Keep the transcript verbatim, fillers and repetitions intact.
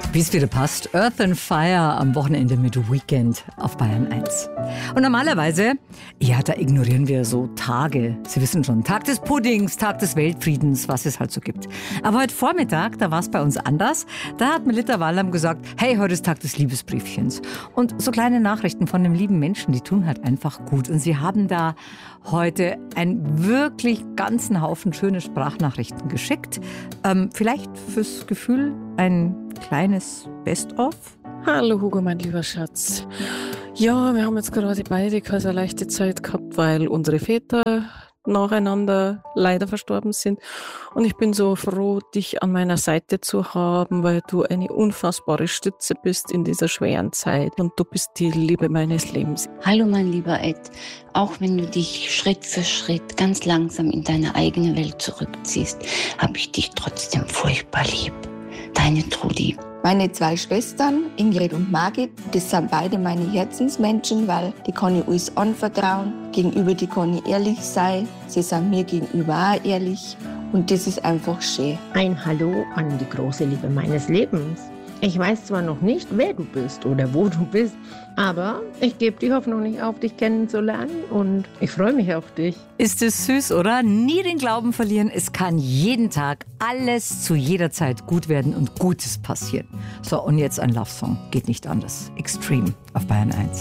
Wie es wieder passt. Earth and Fire am Wochenende mit Weekend auf Bayern eins. Und normalerweise, ja, da ignorieren wir so Tage. Sie wissen schon, Tag des Puddings, Tag des Weltfriedens, was es halt so gibt. Aber heute Vormittag, da war es bei uns anders. Da hat Melitta Wallam gesagt, hey, heute ist Tag des Liebesbriefchens. Und so kleine Nachrichten von einem lieben Menschen, die tun halt einfach gut. Und sie haben da heute einen wirklich ganzen Haufen schöne Sprachnachrichten geschickt. Ähm, vielleicht fürs Gefühl ein kleines Best-of? Hallo Hugo, mein lieber Schatz. Ja, wir haben jetzt gerade beide keine leichte Zeit gehabt, weil unsere Väter nacheinander leider verstorben sind. Und ich bin so froh, dich an meiner Seite zu haben, weil du eine unfassbare Stütze bist in dieser schweren Zeit. Und du bist die Liebe meines Lebens. Hallo mein lieber Ed, auch wenn du dich Schritt für Schritt ganz langsam in deine eigene Welt zurückziehst, habe ich dich trotzdem furchtbar lieb. Deine Trudi. Meine zwei Schwestern, Ingrid und Margit, das sind beide meine Herzensmenschen, weil die kann ich alles anvertrauen. Gegenüber die kann ich ehrlich sein. Sie sind mir gegenüber auch ehrlich. Und das ist einfach schön. Ein Hallo an die große Liebe meines Lebens. Ich weiß zwar noch nicht, wer du bist oder wo du bist, aber ich gebe die Hoffnung nicht auf, dich kennenzulernen und ich freue mich auf dich. Ist es süß, oder? Nie den Glauben verlieren. Es kann jeden Tag alles zu jeder Zeit gut werden und Gutes passieren. So, und jetzt ein Love-Song. Geht nicht anders. Extreme auf Bayern eins.